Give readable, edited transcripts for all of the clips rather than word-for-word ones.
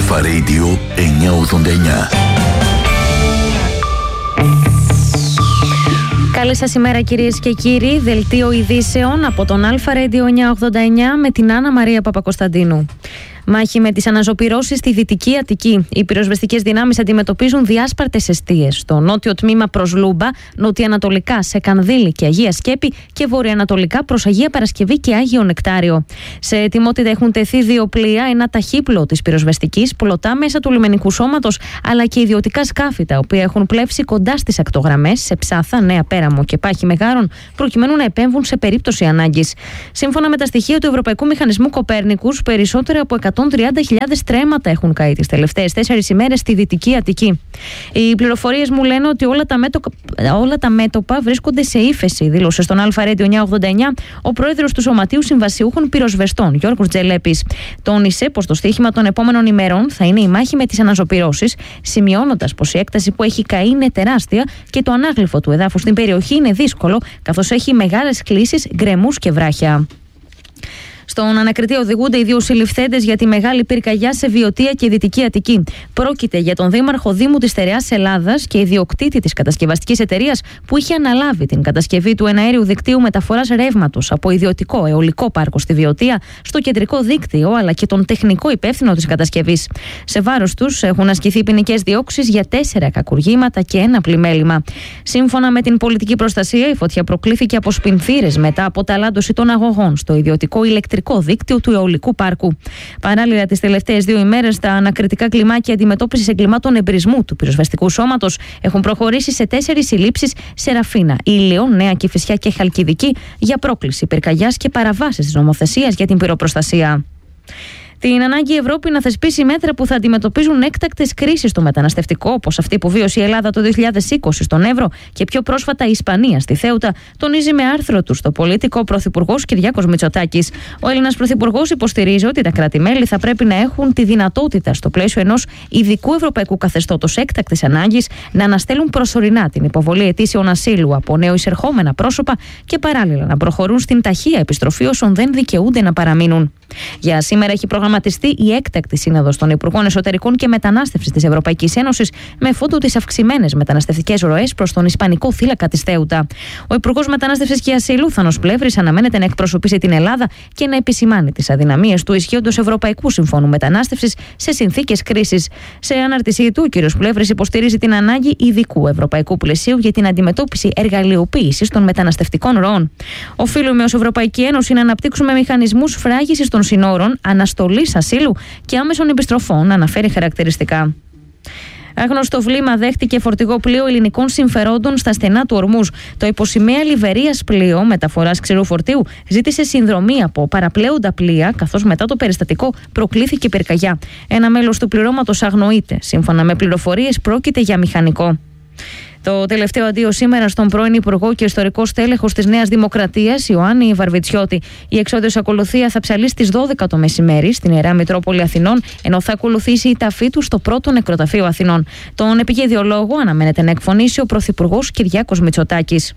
Αλφα Radio 989. Καλή σας ημέρα κυρίες και κύριοι. Δελτίο ειδήσεων από τον Αλφα Radio 989 με την Άννα Μαρία Παπακοσταντίνου. Μάχη με τις αναζωπυρώσεις στη Δυτική Αττική. Οι πυροσβεστικές δυνάμεις αντιμετωπίζουν διάσπαρτες εστίες στο νότιο τμήμα προς Λούμπα, νοτιοανατολικά σε Κανδύλη και Αγία Σκέπη και βορειοανατολικά προς Αγία Παρασκευή και Άγιο Νεκτάριο. Σε ετοιμότητα έχουν τεθεί 2 πλοία, ένα ταχύπλοο της πυροσβεστικής, πλωτά μέσα του λιμενικού σώματος, αλλά και ιδιωτικά σκάφη, τα οποία έχουν πλεύσει κοντά στις ακτογραμμές, σε Ψάθα, Νέα Πέραμο και Πάχη Μεγάρων, προκειμένου να επέμβουν σε περίπτωση ανάγκης. Σύμφωνα με τα στοιχεία του Ευρωπαϊκού Μηχανισμού Κοπέρνικους, περισσότερα από 130.000 τρέματα έχουν καεί τις τελευταίες 4 ημέρες στη Δυτική Αττική. Οι πληροφορίες μου λένε ότι όλα τα μέτωπα βρίσκονται σε ύφεση, δήλωσε στον Αλφα Radio 989 ο πρόεδρος του Σωματείου Συμβασιούχων Πυροσβεστών, Γιώργος Τζελέπης. Τόνισε πως το στοίχημα των επόμενων ημερών θα είναι η μάχη με τις αναζωπυρώσεις, σημειώνοντας πως η έκταση που έχει καεί είναι τεράστια και το ανάγλυφο του εδάφους στην περιοχή είναι δύσκολο, καθώς έχει μεγάλες κλίσεις, γκρεμούς και βράχια. Στον ανακριτή οδηγούνται οι 2 συλληφθέντες για τη μεγάλη πυρκαγιά σε Βιωτία και Δυτική Αττική. Πρόκειται για τον δήμαρχο Δήμου της Στερεάς Ελλάδας και ιδιοκτήτη της κατασκευαστικής εταιρείας που είχε αναλάβει την κατασκευή του εναέριου δικτύου μεταφοράς ρεύματος από ιδιωτικό αιωλικό πάρκο στη Βιωτία στο κεντρικό δίκτυο, αλλά και τον τεχνικό υπεύθυνο της κατασκευής. Σε βάρος τους έχουν ασκηθεί ποινικές διώξεις για 4 κακουργήματα και 1 πλημέλημα. Σύμφωνα με την πολιτική προστασία, η φωτιά προκλήθηκε από σπινθήρες μετά από ταλάντωση των αγωγών στο ιδιωτικό ηλεκτρικό δίκτυο του αιωλικού πάρκου. Παράλληλα, τις τελευταίες 2 ημέρες, τα ανακριτικά κλιμάκια αντιμετώπισης εγκλημάτων εμπρισμού του πυροσβεστικού σώματος έχουν προχωρήσει σε 4 συλλήψεις σε Ραφίνα, Ήλιο, Νέα Κηφισιά και Χαλκιδική για πρόκληση πυρκαγιάς και παραβάσεις της νομοθεσίας για την πυροπροστασία. Την ανάγκη η Ευρώπη να θεσπίσει μέτρα που θα αντιμετωπίζουν έκτακτες κρίσεις στο μεταναστευτικό, όπως αυτή που βίωσε η Ελλάδα το 2020 στον Εύρο και πιο πρόσφατα η Ισπανία στη Θέουτα, τονίζει με άρθρο του στο Πολίτικο ο Πρωθυπουργός Κυριάκος Μητσοτάκης. Ο Έλληνας Πρωθυπουργός υποστηρίζει ότι τα κράτη-μέλη θα πρέπει να έχουν τη δυνατότητα, στο πλαίσιο ενός ειδικού ευρωπαϊκού καθεστώτος έκτακτης ανάγκης, να αναστέλουν προσωρινά την υποβολή αιτήσεων ασύλου από νεοεισερχόμενα πρόσωπα και παράλληλα να προχωρούν στην ταχεία επιστροφή όσων δεν δικαιούνται να παραμείνουν. Για σήμερα έχει προγραμματιστεί η έκτακτη σύνοδος των Υπουργών Εσωτερικών και Μετανάστευσης της Ευρωπαϊκής Ένωσης με φόντο τις αυξημένες μεταναστευτικές ροές προς τον Ισπανικό θύλακα της Θέουτα. Ο Υπουργός Μετανάστευσης και Ασύλου, Θάνος Πλεύρης, αναμένεται να εκπροσωπήσει την Ελλάδα και να επισημάνει τις αδυναμίες του ισχύοντος Ευρωπαϊκού Συμφώνου Μετανάστευσης σε συνθήκες κρίσης. Σε ανάρτησή του, ο κ. Πλεύρης υποστηρίζει την ανάγκη ειδικού ευρωπαϊκού πλαισίου για την αντιμετώπιση εργαλειοποίησης των μεταναστευτικών ροών. Οφείλουμε ως Ευρωπαϊκή Ένωση να αναπτύξουμε μηχανισμούς φράγισης των συνόρων, αναστολής ασύλου και άμεσων επιστροφών, αναφέρει χαρακτηριστικά. Άγνωστο βλήμα δέχτηκε φορτηγό πλοίο ελληνικών συμφερόντων στα στενά του Ορμούζ. Το υποσημαία Λιβερίας πλοίο μεταφοράς ξηρού φορτίου ζήτησε συνδρομή από παραπλέοντα πλοία, καθώς μετά το περιστατικό προκλήθηκε πυρκαγιά. Ένα μέλος του πληρώματος αγνοείται. Σύμφωνα με πληροφορίες, πρόκειται για μηχανικό. Το τελευταίο αντίο σήμερα στον πρώην Υπουργό και ιστορικό στέλεχος της Νέας Δημοκρατίας, Ιωάννη Βαρβιτσιώτη. Η εξόδιος ακολουθία θα ψαλεί στις 12 το μεσημέρι στην Ιερά Μητρόπολη Αθηνών, ενώ θα ακολουθήσει η ταφή του στο πρώτο νεκροταφείο Αθηνών. Τον επικαιδιολόγο αναμένεται να εκφωνήσει ο Πρωθυπουργός Κυριάκος Μητσοτάκης.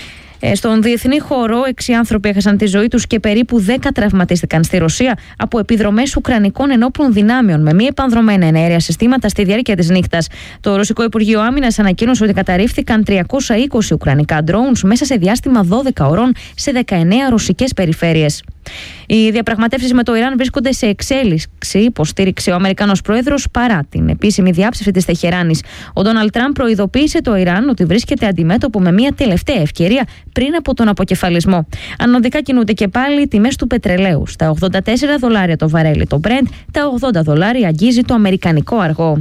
Στον διεθνή χώρο, 6 άνθρωποι έχασαν τη ζωή τους και περίπου 10 τραυματίστηκαν στη Ρωσία από επιδρομές ουκρανικών ενόπλων δυνάμεων με μη επανδρομένα εναέρια συστήματα στη διάρκεια της νύχτας. Το Ρωσικό Υπουργείο Άμυνας ανακοίνωσε ότι καταρρίφθηκαν 320 ουκρανικά drones μέσα σε διάστημα 12 ωρών σε 19 ρωσικές περιφέρειες. Οι διαπραγματεύσεις με το Ιράν βρίσκονται σε εξέλιξη, υποστήριξε ο Αμερικανός πρόεδρος παρά την επίσημη διάψευση της Τεχεράνης. Ο Ντόναλντ Τραμπ προειδοποίησε το Ιράν ότι βρίσκεται αντιμέτωπο με μια τελευταία ευκαιρία πριν από τον αποκεφαλισμό. Ανωδικά κινούνται και πάλι οι τιμές του πετρελαίου. Στα $84 το βαρέλι το Brent, τα $80 αγγίζει το αμερικανικό αργό.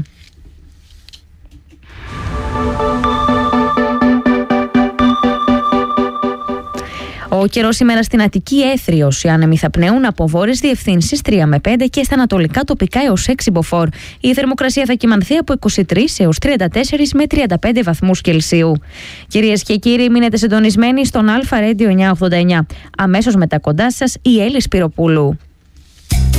Ο καιρός σήμερα στην Αττική έθριος. Οι άνεμοι θα πνέουν από βόρειες διευθύνσεις 3 με 5 και στα ανατολικά τοπικά έως 6 μποφόρ. Η θερμοκρασία θα κυμανθεί από 23 έως 34 με 35 βαθμούς Κελσίου. Κυρίες και κύριοι, μείνετε συντονισμένοι στον Αλφα Radio 989. Αμέσως μετά κοντά σας η Έλλη Σπυροπούλου.